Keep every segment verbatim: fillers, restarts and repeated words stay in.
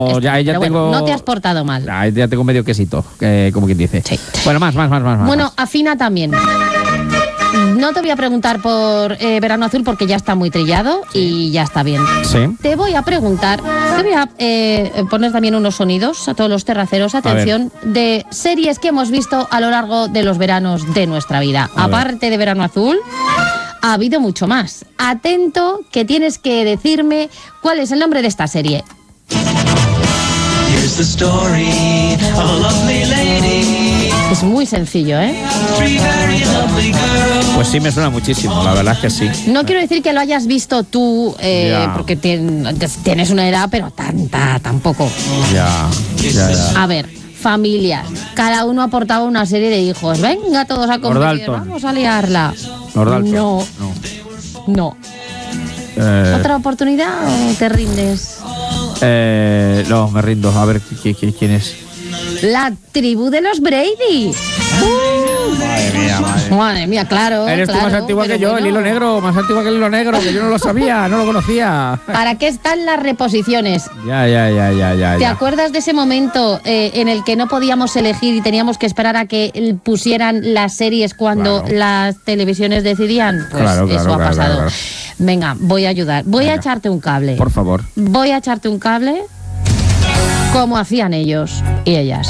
Ya, ya Pero tengo... bueno, no te has portado mal. Ah, ya tengo medio quesito, eh, como quien dice. Sí. Bueno, más, más, más, más. más. Bueno, afina también. No te voy a preguntar por eh, Verano Azul porque ya está muy trillado y ya está bien. Sí. Te voy a preguntar, te voy a eh, poner también unos sonidos a todos los terraceros, atención, de series que hemos visto a lo largo de los veranos de nuestra vida. A Aparte ver. de Verano Azul, ha habido mucho más. Atento, que tienes que decirme cuál es el nombre de esta serie. Here's the story of a lovely lady. Es muy sencillo, ¿eh? Three very lovely girls. Pues sí, me suena muchísimo, la verdad es que sí. No quiero decir que lo hayas visto tú, eh, Ya. porque tien- tienes una edad, pero tanta tampoco. Ya, ya, ya. A ver, familias. Cada uno aportaba una serie de hijos. Venga, todos a Lord competir. Dalton. Vamos a liarla. Lord Dalton. No, No. no. Eh, ¿Otra oportunidad o te rindes? eh, no, me rindo. A ver ¿qui- qui- quién es. La tribu de los Brady. Madre mía, madre. Madre mía, claro. Eres tú claro, más antigua pero que yo, bueno. el hilo negro, más antigua que el hilo negro, que yo no lo sabía, no lo conocía. ¿Para qué están las reposiciones? Ya, ya, ya, ya, ya. ¿Te ya. acuerdas de ese momento eh, en el que no podíamos elegir y teníamos que esperar a que l- pusieran las series cuando Claro. las televisiones decidían? Pues Claro, claro, eso ha claro, pasado. claro, claro. Venga, voy a ayudar. Voy a Venga. echarte un cable. Por favor. Voy a echarte un cable como hacían ellos y ellas.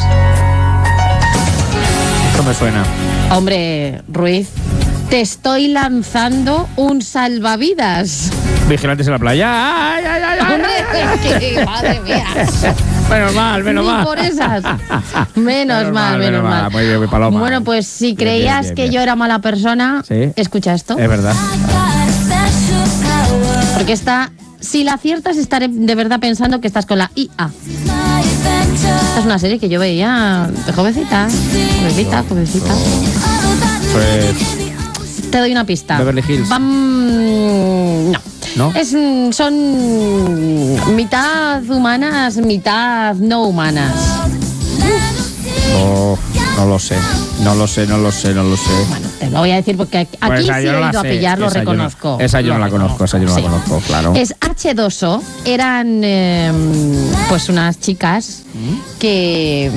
Esto me suena. Hombre, Ruiz, te estoy lanzando un salvavidas. Vigilantes en la playa. ¡Ay, ay, ay! ay, Hombre, ay! que, madre mía. Menos mal, menos Ni mal. por esas. Menos mal, menos mal. Muy bien, muy paloma. Bueno, pues si Bien, creías bien, bien, que bien. yo era mala persona, Sí. escucha esto. Es verdad. Porque esta, si la aciertas, estaré de verdad pensando que estás con la I A. Esta es una serie que yo veía de jovencita. Jovencita, jovencita. Pues. Te doy una pista. Beverly Hills. Vam- No. ¿No? Es, mm, son mitad humanas, mitad no humanas. Oh, no lo sé. No lo sé, no lo sé, no lo sé. Bueno, te lo voy a decir porque aquí Pues sí esa he yo no la ido a sé. pillar, lo Esa yo no- reconozco. esa yo Lo no la conozco, esa yo no la sí. conozco, claro. Es hache dos o, eran eh, pues unas chicas que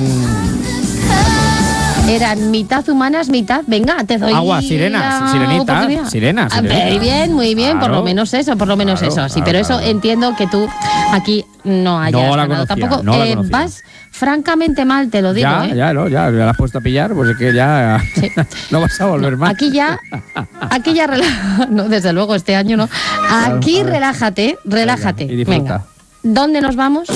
mm, eran mitad humanas, mitad, venga, te doy Agua, sirenas, la sirenitas, oportunidad. sirenas, Ah, sirenas. Muy bien, muy bien, por Claro. lo menos eso, por lo menos Claro, eso, sí, claro, pero eso claro. entiendo que tú aquí no hayas No la ganado conocía, tampoco. no la Eh, conocía. vas francamente mal, te lo digo, ya, ¿eh? ya, no, ya, me la has puesto a pillar, pues es que ya Sí. no vas a volver más. Aquí ya, aquí ya relájate. No, desde luego, este año no. Aquí a ver. relájate, relájate. Venga, y disfruta. Venga. ¿Dónde nos vamos?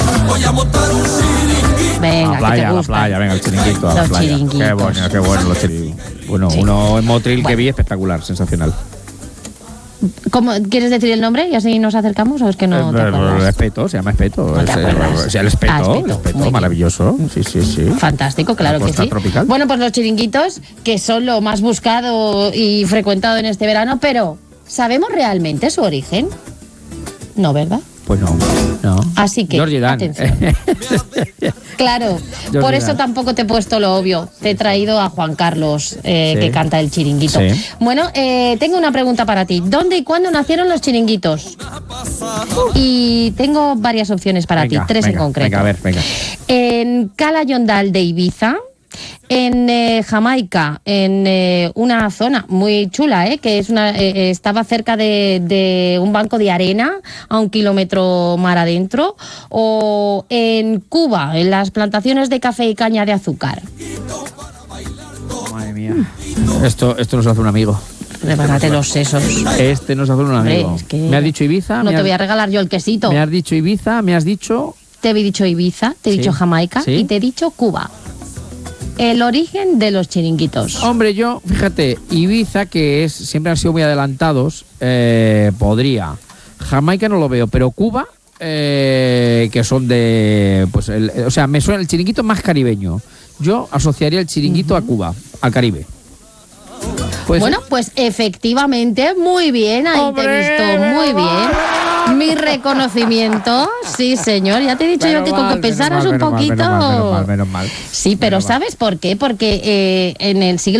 Venga, a la que playa, te a la gusta. playa, venga, el chiringuito a la Los playa. chiringuitos. Qué bueno, qué bueno los chiringuitos. Bueno, Sí. uno en Motril que Bueno. vi espectacular, sensacional. ¿Cómo, ¿Quieres decir el nombre y así nos acercamos o es que no te Eh, acuerdas? Espeto, se llama Espeto. No te Es, eh, acuerdas. o sea, el Ah, Espeto, Espeto, el Espeto, muy bien. maravilloso. Sí, sí, sí. Fantástico, claro La que costa sí. tropical. Bueno, pues los chiringuitos, que son lo más buscado y frecuentado en este verano, pero ¿sabemos realmente su origen? No, ¿verdad? Pues no, no. Así que, Georgie Dan. atención. Claro, Yo por mira. eso tampoco te he puesto lo obvio. Te he traído a Juan Carlos, eh, Sí. que canta el chiringuito. Sí. Bueno, eh, tengo una pregunta para ti. ¿Dónde y cuándo nacieron los chiringuitos? Y tengo varias opciones para Venga, ti, tres venga, en concreto. Venga, a ver, venga. En Cala Yondal de Ibiza, en eh, Jamaica, en eh, una zona muy chula, eh, que es una, eh, estaba cerca de, de un banco de arena a un kilómetro mar adentro, o en Cuba, en las plantaciones de café y caña de azúcar. Madre mía. Esto, esto nos hace un amigo. Prepárate los sesos. Este nos hace un Hombre, amigo. es que Me has dicho Ibiza. No me te has- voy a regalar yo el quesito. Me has dicho Ibiza, me has dicho. Te he dicho Ibiza, te he Sí. dicho Jamaica Sí. y te he dicho Cuba. El origen de los chiringuitos. Hombre, yo, fíjate, Ibiza, que es siempre han sido muy adelantados, eh, podría. Jamaica no lo veo, pero Cuba, eh, que son de. Pues el, o sea, me suena el chiringuito más caribeño. Yo asociaría el chiringuito a Cuba, al Caribe. Pues, Bueno, pues efectivamente, muy bien, ahí ¡Hombre! te he visto muy bien. Mi reconocimiento, sí señor, ya te he dicho yo que con que pensaras un poquito. Menos mal, menos mal, menos mal. Sí, pero Menos mal. ¿sabes por qué? Porque eh, en el siglo